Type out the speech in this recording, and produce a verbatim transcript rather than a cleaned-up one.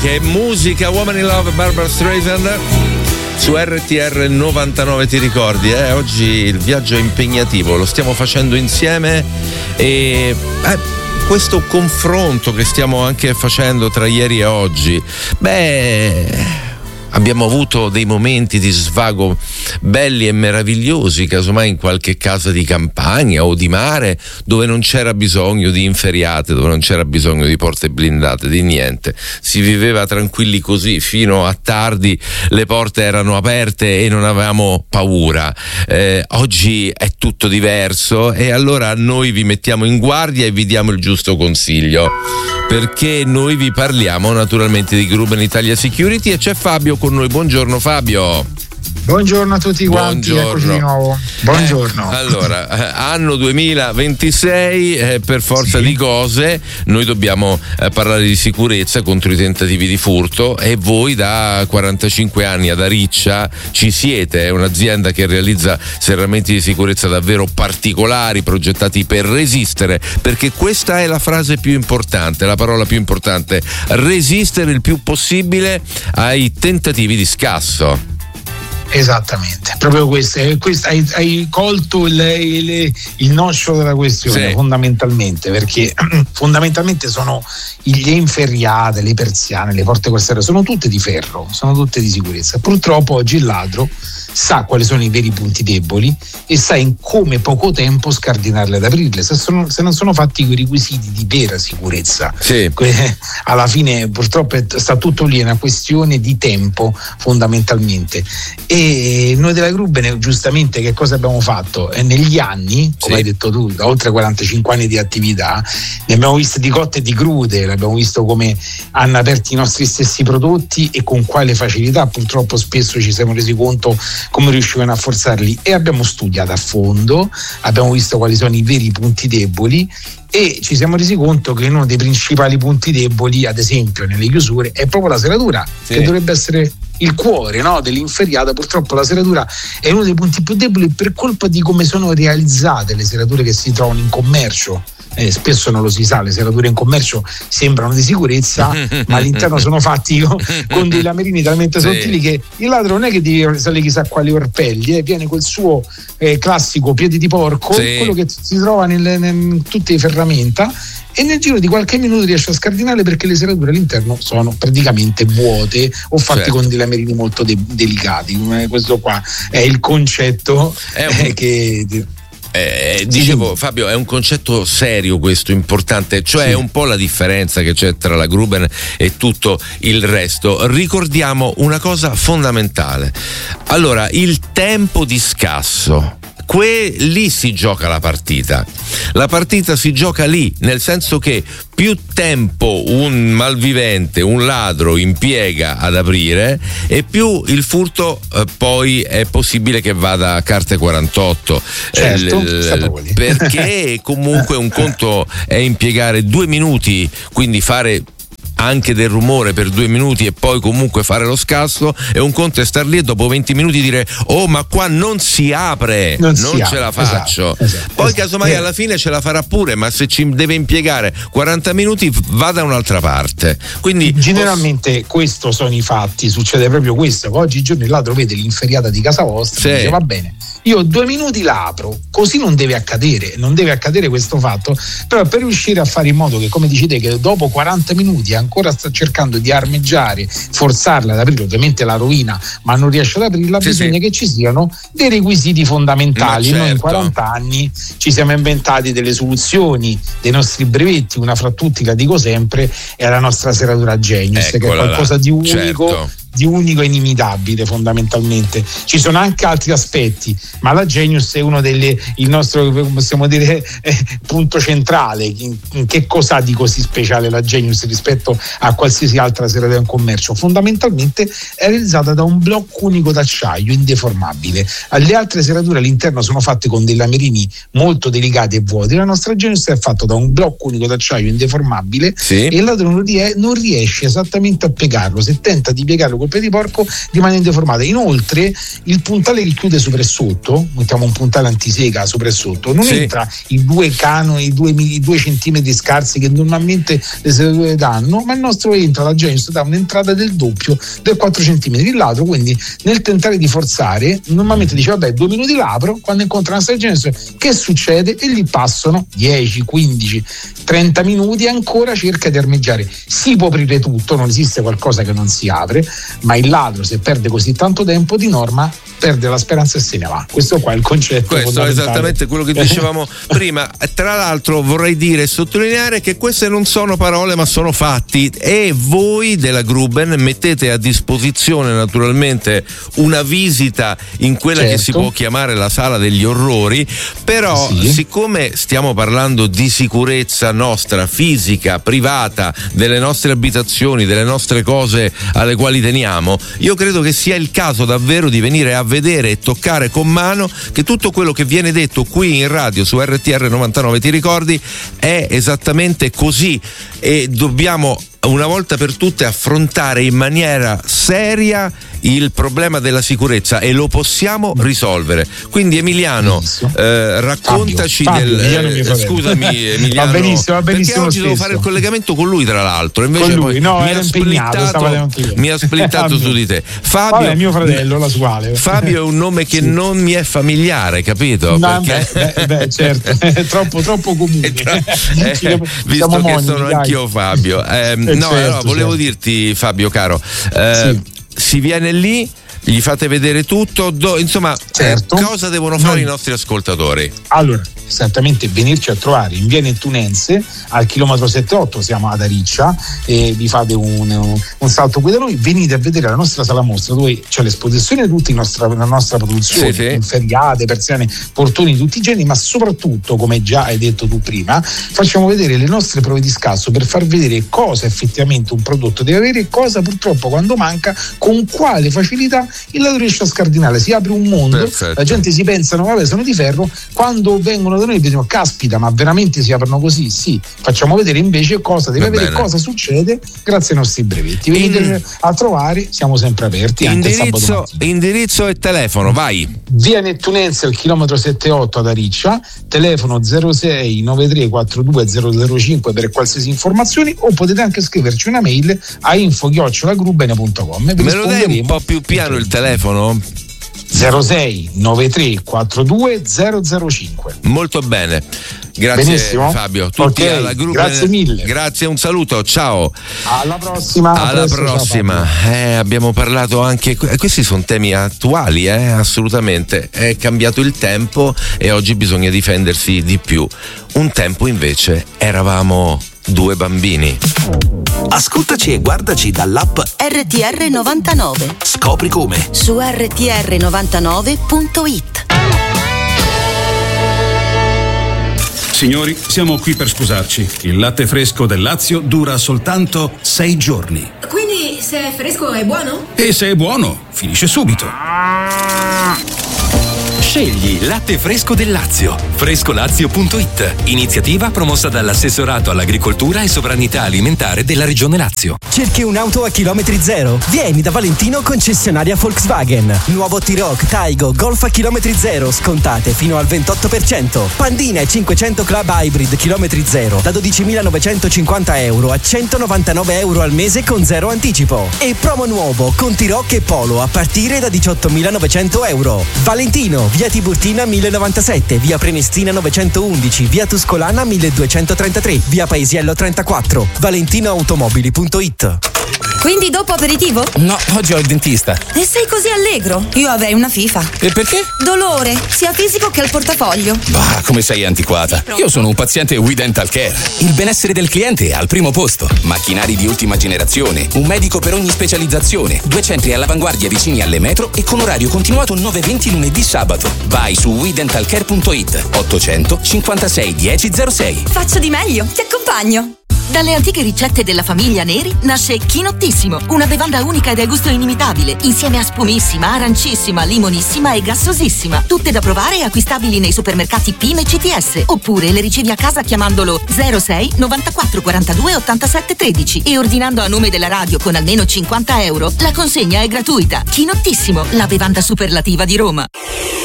Che musica, Woman in Love, Barbara Streisand su R T R novantanove, ti ricordi? Eh? Oggi il viaggio è impegnativo, lo stiamo facendo insieme e eh, questo confronto che stiamo anche facendo tra ieri e oggi, beh, abbiamo avuto dei momenti di svago belli e meravigliosi, casomai in qualche casa di campagna o di mare dove non c'era bisogno di inferriate, dove non c'era bisogno di porte blindate, di niente. Si viveva tranquilli così fino a tardi, le porte erano aperte e non avevamo paura. Eh, oggi è tutto diverso e allora noi vi mettiamo in guardia e vi diamo il giusto consiglio, perché noi vi parliamo naturalmente di Gruben Italia Security e c'è Fabio con noi. Buongiorno Fabio. Buongiorno a tutti quanti, eccoci di nuovo. Buongiorno. Eh, allora, eh, anno duemilaventisei, eh, per forza sì. di cose, noi dobbiamo eh, parlare di sicurezza contro i tentativi di furto e voi da quarantacinque anni ad Ariccia ci siete, è un'azienda che realizza serramenti di sicurezza davvero particolari, progettati per resistere, perché questa è la frase più importante, la parola più importante, resistere il più possibile ai tentativi di scasso. Esattamente, proprio questo, questo hai, hai colto il, il, il nocciolo della questione, sì. fondamentalmente, perché fondamentalmente sono le inferriate, le persiane, le porte costiere, sono tutte di ferro, sono tutte di sicurezza. Purtroppo oggi il ladro sa quali sono i veri punti deboli e sa in come poco tempo scardinarle ad aprirle, se, sono, se non sono fatti quei requisiti di vera sicurezza. Sì. Que- alla fine purtroppo è, sta tutto lì, è una questione di tempo fondamentalmente. E noi della Gruben giustamente che cosa abbiamo fatto? E negli anni, come sì. hai detto tu, da oltre quarantacinque anni di attività, ne abbiamo viste di cotte e di crude, abbiamo visto come hanno aperto i nostri stessi prodotti e con quale facilità. Purtroppo spesso ci siamo resi conto come riuscivano a forzarli e abbiamo studiato a fondo, abbiamo visto quali sono i veri punti deboli e ci siamo resi conto che uno dei principali punti deboli, ad esempio nelle chiusure, è proprio la serratura, sì. che dovrebbe essere il cuore, no, dell'inferriata. Purtroppo la serratura è uno dei punti più deboli per colpa di come sono realizzate le serrature che si trovano in commercio. Eh, spesso non lo si sa, le serrature in commercio sembrano di sicurezza ma all'interno sono fatti con, con dei lamerini talmente sì. sottili che il ladro non è che deve salire chissà quali orpelli, eh, viene col suo eh, classico piede di porco, sì. quello che si trova nel, nel, in tutte le ferramenta, e nel giro di qualche minuto riesce a scardinarle perché le serrature all'interno sono praticamente vuote o fatte certo. con dei lamerini molto de- delicati. Questo qua è il concetto è un... eh, che Eh, dicevo Fabio, è un concetto serio questo, importante, cioè sì. è un po' la differenza che c'è tra la Gruben e tutto il resto. Ricordiamo una cosa fondamentale, allora il tempo di scasso, que- lì si gioca la partita, la partita si gioca lì, nel senso che più tempo un malvivente, un ladro impiega ad aprire e più il furto eh, poi è possibile che vada a carte quarantotto, certo, eh, perché comunque un conto è impiegare due minuti, quindi fare anche del rumore per due minuti e poi comunque fare lo scasso, e un conto è star lì e dopo venti minuti dire oh ma qua non si apre, non, non ce apre. la faccio, esatto, esatto, poi esatto. casomai alla fine ce la farà pure, ma se ci deve impiegare quaranta minuti va da un'altra parte. Quindi generalmente posso... questo sono i fatti, succede proprio questo, che oggigiorno il ladro vede l'inferriata di casa vostra sì. e dice va bene, io due minuti la apro, così non deve accadere, non deve accadere questo fatto, però per riuscire a fare in modo che, come dicete, che dopo quaranta minuti ancora sta cercando di armeggiare, forzarla ad aprire, ovviamente la rovina, ma non riesce ad aprirla, sì, bisogna sì. che ci siano dei requisiti fondamentali. Certo. Noi in quaranta anni ci siamo inventati delle soluzioni, dei nostri brevetti, una fra tutti, la dico sempre, è la nostra serratura Genius, Eccola che è qualcosa là. di unico. Certo. di unico e inimitabile fondamentalmente. Ci sono anche altri aspetti, ma la Genius è uno delle, il nostro, possiamo dire, eh, punto centrale. Che cosa ha di così speciale la Genius rispetto a qualsiasi altra serratura in commercio? Fondamentalmente è realizzata da un blocco unico d'acciaio indeformabile. Le altre serrature all'interno sono fatte con dei lamerini molto delicati e vuoti, la nostra Genius è fatta da un blocco unico d'acciaio indeformabile, sì. e il ladro non riesce esattamente a piegarlo. Se tenta di piegarlo colpe di porco rimane indeformata. Inoltre il puntale che chiude sopra e sotto, mettiamo un puntale antisega sopra e sotto, non sì. entra i due canoni, i due, i due centimetri scarsi che normalmente le sedature danno, ma il nostro entra, la Genius dà un'entrata del doppio del quattro centimetri. Il ladro quindi nel tentare di forzare normalmente dice vabbè due minuti l'apro, quando incontra una Genius che succede? E gli passano dieci, quindici, trenta minuti e ancora cerca di armeggiare. Si può aprire tutto, non esiste qualcosa che non si apre, ma il ladro se perde così tanto tempo di norma perde la speranza e se ne va. Questo qua è il concetto. Questo è esattamente quello che dicevamo prima. Tra l'altro vorrei dire e sottolineare che queste non sono parole ma sono fatti, e voi della Gruben mettete a disposizione naturalmente una visita in quella certo. che si può chiamare la sala degli orrori, però sì. siccome stiamo parlando di sicurezza nostra, fisica, privata, delle nostre abitazioni, delle nostre cose alle quali teniamo, io credo che sia il caso davvero di venire a vedere e toccare con mano che tutto quello che viene detto qui in radio su R T R novantanove, ti ricordi, è esattamente così, e dobbiamo una volta per tutte affrontare in maniera seria il problema della sicurezza, e lo possiamo risolvere. Quindi Emiliano, eh, raccontaci Fabio, Fabio, del eh, scusami Emiliano, va benissimo, va benissimo, perché oggi stesso. devo fare il collegamento con lui, tra l'altro, invece lui, no, mi, ha splittato, mi ha splittato su di te. Fabio, vabbè, mio fratello, la suale. Fabio è un nome che sì. non mi è familiare, capito? No, perché... beh, beh, certo, è troppo troppo comune. eh, visto che moni, sono dai. anch'io Fabio. Eh, no, certo, allora, volevo certo. dirti, Fabio caro, eh, sì. si viene lì, gli fate vedere tutto, do, insomma, certo. eh, cosa devono fare Noi. i nostri ascoltatori? Allora, esattamente venirci a trovare in via Nettunense al chilometro setantotto, siamo ad Ariccia, e vi fate un, un, un salto qui da noi, venite a vedere la nostra sala mostra dove c'è l'esposizione di tutta nostra, la nostra produzione, sì, sì. feriate, persiane, portoni di tutti i generi, ma soprattutto, come già hai detto tu prima, facciamo vedere le nostre prove di scasso per far vedere cosa effettivamente un prodotto deve avere e cosa purtroppo quando manca, con quale facilità il ladro riesce a scardinare. Si apre un mondo. Perfetto. La gente si pensa no vabbè sono di ferro, quando vengono da noi vediamo caspita ma veramente si aprono così? Sì, facciamo vedere invece cosa deve Va avere, bene. cosa succede grazie ai nostri brevetti. Venite In... a trovare, siamo sempre aperti. Indirizzo, anche indirizzo e telefono, vai. Via Nettunense al chilometro settantotto ad Ariccia, telefono zero sei novantatré quarantadue zero zero cinque per qualsiasi informazione, o potete anche scriverci una mail a info chiocciola gruben punto com. Me lo dai un po' più piano il telefono? zero sei novantatré quarantadue zero zero cinque. Molto bene. Grazie Benissimo. Fabio, tutti okay. alla Gruben. Grazie mille. Grazie, un saluto, ciao. Alla prossima. Alla presto, prossima. Eh, abbiamo parlato anche, questi sono temi attuali, eh, assolutamente. È cambiato il tempo e oggi bisogna difendersi di più. Un tempo invece eravamo due bambini. Ascoltaci e guardaci dall'app R T R novantanove. Scopri come su R T R novantanove punto it. Signori, siamo qui per scusarci. Il latte fresco del Lazio dura soltanto sei giorni. Quindi se è fresco è buono? E se è buono, finisce subito. Scegli latte fresco del Lazio. Frescolazio punto it. Iniziativa promossa dall'Assessorato all'Agricoltura e Sovranità Alimentare della Regione Lazio. Cerchi un'auto a chilometri zero? Vieni da Valentino, concessionaria Volkswagen. Nuovo T-Roc, Taigo, Golf a chilometri zero, scontate fino al ventotto per cento. Pandina e cinquecento Club Hybrid chilometri zero da dodicimilanovecentocinquanta euro a centonovantanove euro al mese con zero anticipo. E promo nuovo con T-Roc e Polo a partire da diciottomilanovecento euro. Valentino, via Tiburtina mille novantasette, via Prenestina novecentoundici, via Tuscolana milleduecentotrentatré, via Paesiello trentaquattro, valentinoautomobili punto it. Quindi dopo aperitivo? No, oggi ho il dentista. E sei così allegro? Io avrei una FIFA. E perché? Dolore, sia fisico che al portafoglio. Bah, come sei antiquata. Io sono un paziente We Dental Care. Il benessere del cliente è al primo posto. Macchinari di ultima generazione, un medico per ogni specializzazione, due centri all'avanguardia vicini alle metro e con orario continuato nove venti lunedì sabato. Vai su we dental care punto it. ottocento cinquantasei dieci zero sei. Faccio di meglio, ti accompagno. Dalle antiche ricette della famiglia Neri nasce Chinottissimo, una bevanda unica e dal gusto inimitabile, insieme a spumissima, arancissima, limonissima e gassosissima. Tutte da provare e acquistabili nei supermercati P I M e C T S. Oppure le ricevi a casa chiamandolo zero sei novantaquattro quarantadue ottantasette tredici e ordinando a nome della radio con almeno cinquanta euro. La consegna è gratuita. Chinottissimo, la bevanda superlativa di Roma.